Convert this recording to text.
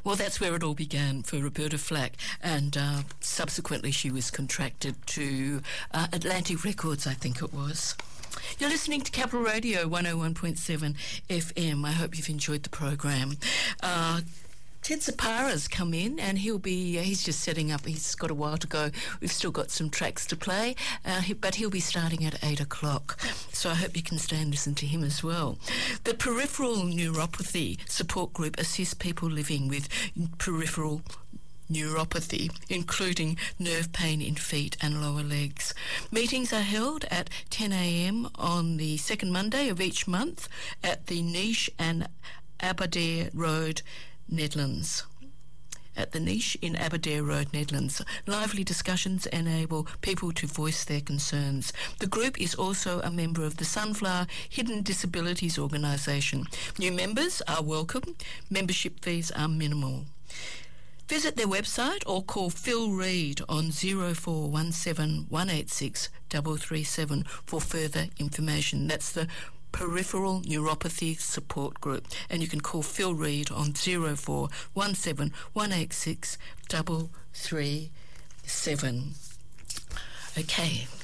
Well, that's where it all began for Roberta Flack, and subsequently she was contracted to Atlantic Records, I think it was. You're listening to Capital Radio 101.7 FM. I hope you've enjoyed the program. Ted Zapara's come in, and he's just setting up. He's got a while to go. We've still got some tracks to play, but he'll be starting at 8 o'clock. So I hope you can stay and listen to him as well. The Peripheral Neuropathy Support Group assists people living with peripheral neuropathy, including nerve pain in feet and lower legs. Meetings are held at 10 a.m. on the second Monday of each month at the Niche and Aberdare Road, Nedlands. At the Niche in Aberdare Road, Nedlands. Lively discussions enable people to voice their concerns. The group is also a member of the Sunflower Hidden Disabilities Organisation. New members are welcome. Membership fees are minimal. Visit their website or call Phil Reid on 0417 186 337 for further information. That's the Peripheral Neuropathy Support Group, and you can call Phil Reid on 0417 186 337. Okay,